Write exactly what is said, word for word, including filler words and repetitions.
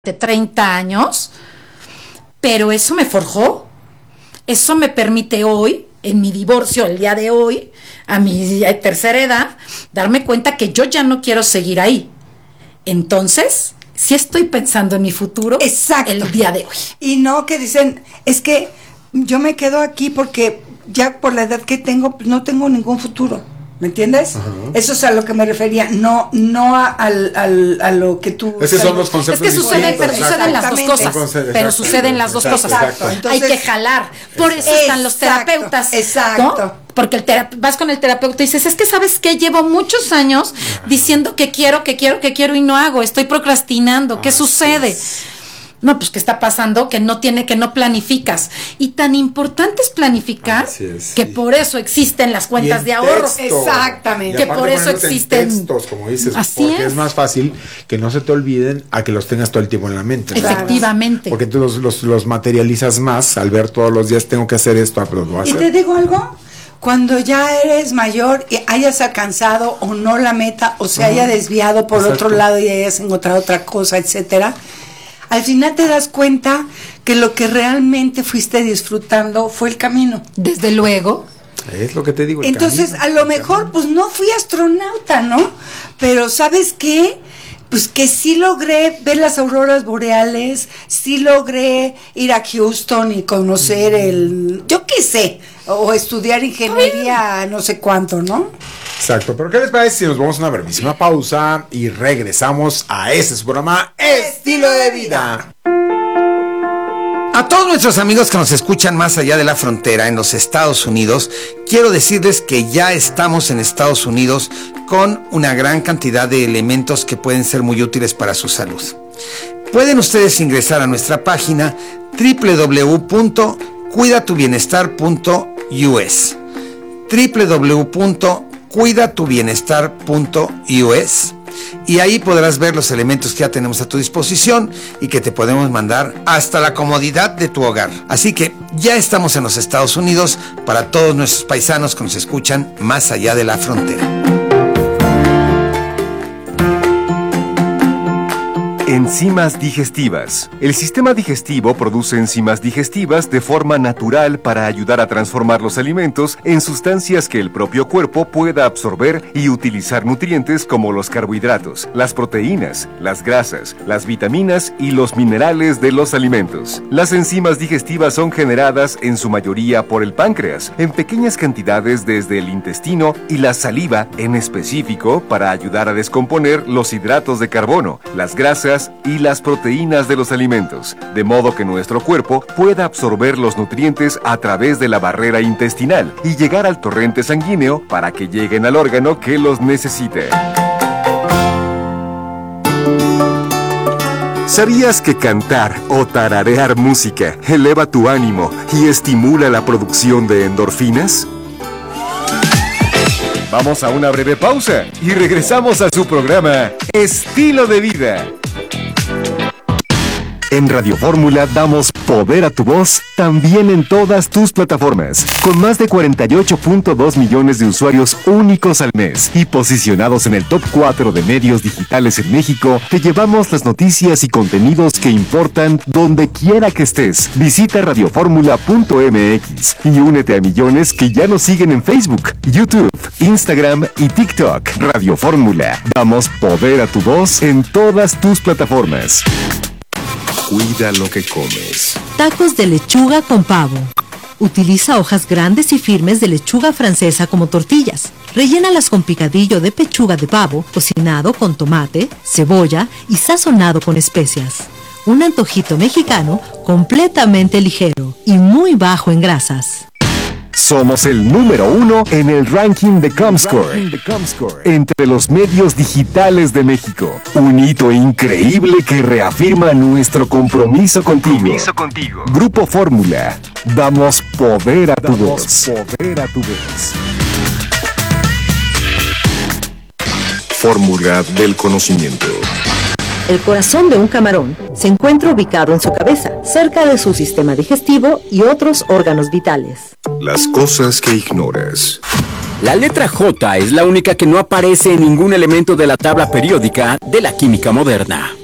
de treinta años, pero eso me forjó, eso me permite hoy, en mi divorcio, el día de hoy, a mi tercera edad, darme cuenta que yo ya no quiero seguir ahí. Entonces, sí estoy pensando en mi futuro. Exacto. El día de hoy. Y no que dicen, es que yo me quedo aquí porque ya por la edad que tengo, no tengo ningún futuro. ¿Me entiendes? Uh-huh. Eso es a lo que me refería, no no a, al, al, a lo que tú... Esos son los conceptos. Es que sucede, pero suceden las dos cosas. Concede, pero suceden las dos exacto, cosas. exacto. Entonces, hay que jalar. Por eso exacto, están los terapeutas. Exacto. ¿no? Porque el tera- vas con el terapeuta y dices, es que ¿sabes qué? Llevo muchos años diciendo que quiero, que quiero, que quiero y no hago. Estoy procrastinando. ¿Qué ah, sucede? Sí. No, pues ¿qué está pasando? Que no tiene, que no planificas. Y tan importante es planificar es, que sí. por eso existen las cuentas de ahorro. Texto. Exactamente. Que por eso existen textos, como dices, así porque es. es más fácil que no se te olviden a que los tengas todo el tiempo en la mente. ¿No? Efectivamente. Porque tú los, los, los materializas más al ver todos los días tengo que hacer esto, pero lo voy a hacer. ¿Y te digo algo? Cuando ya eres mayor y hayas alcanzado o no la meta o se uh-huh. haya desviado por Exacto. otro lado y hayas encontrado otra cosa, etcétera, al final te das cuenta que lo que realmente fuiste disfrutando fue el camino. Desde luego. Es lo que te digo. El Entonces, camino, a lo mejor, camino. pues no fui astronauta, ¿no? Pero ¿sabes qué? Pues que sí logré ver las auroras boreales, sí logré ir a Houston y conocer mm. el, yo qué sé, o estudiar ingeniería, no sé cuánto, ¿no? Exacto, pero ¿qué les parece si nos vamos a una brevísima pausa y regresamos a este su programa Estilo de Vida? A todos nuestros amigos que nos escuchan más allá de la frontera en los Estados Unidos, quiero decirles que ya estamos en Estados Unidos con una gran cantidad de elementos que pueden ser muy útiles para su salud. Pueden ustedes ingresar a nuestra página doble u doble u doble u punto cuida tu bienestar punto u s doble u doble u doble u punto cuida tu bienestar punto u s y ahí podrás ver los elementos que ya tenemos a tu disposición y que te podemos mandar hasta la comodidad de tu hogar. Así que ya estamos en los Estados Unidos para todos nuestros paisanos que nos escuchan más allá de la frontera. Enzimas digestivas. El sistema digestivo produce enzimas digestivas de forma natural para ayudar a transformar los alimentos en sustancias que el propio cuerpo pueda absorber y utilizar nutrientes como los carbohidratos, las proteínas, las grasas, las vitaminas y los minerales de los alimentos. Las enzimas digestivas son generadas en su mayoría por el páncreas, en pequeñas cantidades desde el intestino y la saliva en específico para ayudar a descomponer los hidratos de carbono, las grasas y las proteínas de los alimentos, de modo que nuestro cuerpo pueda absorber los nutrientes a través de la barrera intestinal y llegar al torrente sanguíneo para que lleguen al órgano que los necesite. ¿Sabías que cantar o tararear música eleva tu ánimo y estimula la producción de endorfinas? Vamos a una breve pausa y regresamos a su programa Estilo de Vida. En Radio Fórmula damos poder a tu voz también en todas tus plataformas. Con más de cuarenta y ocho punto dos millones de usuarios únicos al mes y posicionados en el top cuatro de medios digitales en México, te llevamos las noticias y contenidos que importan donde quiera que estés. Visita radio fórmula punto m x y únete a millones que ya nos siguen en Facebook, YouTube, Instagram y TikTok. Radio Fórmula. Damos poder a tu voz en todas tus plataformas. Cuida lo que comes. Tacos de lechuga con pavo. Utiliza hojas grandes y firmes de lechuga francesa como tortillas. Rellénalas con picadillo de pechuga de pavo, cocinado con tomate, cebolla y sazonado con especias. Un antojito mexicano completamente ligero y muy bajo en grasas. Somos el número uno en el ranking de Comscore, entre los medios digitales de México. Un hito increíble que reafirma nuestro compromiso contigo. Compromiso contigo. Grupo Fórmula. Damos poder a tu voz. Poder a tu voz. Fórmula del conocimiento. El corazón de un camarón se encuentra ubicado en su cabeza, cerca de su sistema digestivo y otros órganos vitales. Las cosas que ignoras. La letra J es la única que no aparece en ningún elemento de la tabla periódica de la química moderna.